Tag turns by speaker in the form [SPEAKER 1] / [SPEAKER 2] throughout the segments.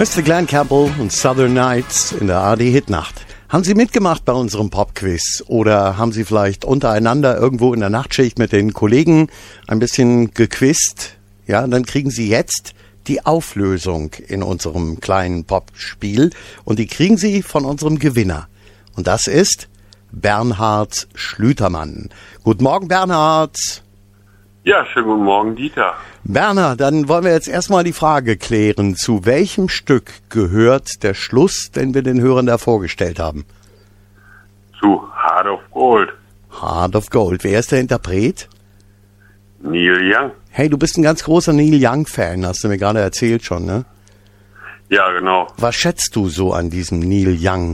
[SPEAKER 1] Mr. Glenn Campbell und Southern Nights in der ARD-Hitnacht. Haben Sie mitgemacht bei unserem Popquiz oder haben Sie vielleicht untereinander irgendwo in der Nachtschicht mit den Kollegen ein bisschen gequizt? Ja, dann kriegen Sie jetzt die Auflösung in unserem kleinen Popspiel und die kriegen Sie von unserem Gewinner. Und das ist Bernhard Schlütermann. Guten Morgen, Bernhard.
[SPEAKER 2] Ja, schönen guten Morgen, Dieter.
[SPEAKER 1] Bernhard, dann wollen wir jetzt erstmal die Frage klären, zu welchem Stück gehört der Schluss, den wir den Hörern da vorgestellt haben?
[SPEAKER 2] Zu Heart of Gold.
[SPEAKER 1] Heart of Gold. Wer ist der Interpret?
[SPEAKER 2] Neil Young.
[SPEAKER 1] Hey, du bist ein ganz großer Neil Young-Fan, hast du mir gerade erzählt schon, ne?
[SPEAKER 2] Ja, genau.
[SPEAKER 1] Was schätzt du so an diesem Neil Young?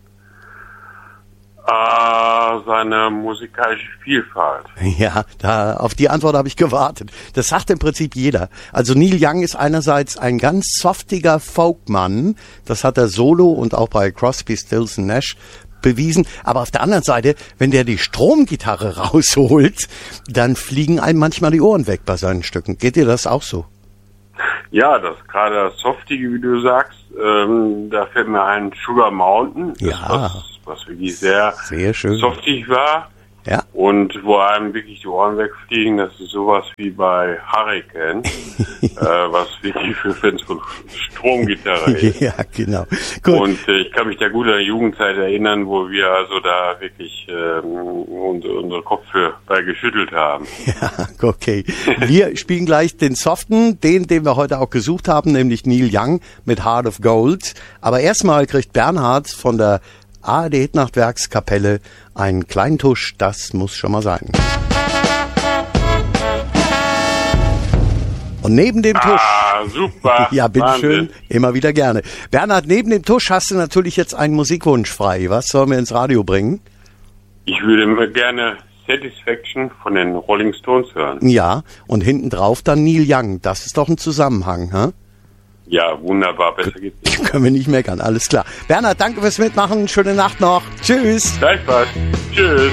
[SPEAKER 2] Seine musikalische Vielfalt.
[SPEAKER 1] Ja, auf die Antwort habe ich gewartet. Das sagt im Prinzip jeder. Also Neil Young ist einerseits ein ganz softiger Folkmann, das hat er solo und auch bei Crosby, Stills & Nash bewiesen. Aber auf der anderen Seite, wenn der die Stromgitarre rausholt, dann fliegen einem manchmal die Ohren weg bei seinen Stücken. Geht dir das auch so?
[SPEAKER 2] Ja, das gerade das Softige, wie du sagst, da fällt mir ein Sugar Mountain,
[SPEAKER 1] ja.
[SPEAKER 2] was wirklich sehr
[SPEAKER 1] schön
[SPEAKER 2] softig war.
[SPEAKER 1] Ja.
[SPEAKER 2] Und wo einem wirklich die Ohren wegfliegen, das ist sowas wie bei Hurricane, was wirklich für Fans von Stromgitarre ist.
[SPEAKER 1] Ja, genau. Gut.
[SPEAKER 2] Und ich kann mich da gut an die Jugendzeit erinnern, wo wir also da wirklich unsere Köpfe bei geschüttelt haben.
[SPEAKER 1] Ja, okay. Wir spielen gleich den soften, den wir heute auch gesucht haben, nämlich Neil Young mit Heart of Gold. Aber erstmal kriegt Bernhard von der ARD-Hitnachtwerkskapelle einen kleinen Tusch, das muss schon mal sein. Und neben dem Tusch...
[SPEAKER 2] super.
[SPEAKER 1] Ja, bitteschön, immer wieder gerne. Bernhard, neben dem Tusch hast du natürlich jetzt einen Musikwunsch frei. Was sollen wir ins Radio bringen?
[SPEAKER 2] Ich würde mir gerne Satisfaction von den Rolling Stones hören.
[SPEAKER 1] Ja, und hinten drauf dann Neil Young. Das ist doch ein Zusammenhang, hä?
[SPEAKER 2] Ja, wunderbar, besser geht's nicht.
[SPEAKER 1] Können wir nicht meckern, alles klar. Bernhard, danke fürs Mitmachen, schöne Nacht noch. Tschüss.
[SPEAKER 2] Gleichfalls. Tschüss.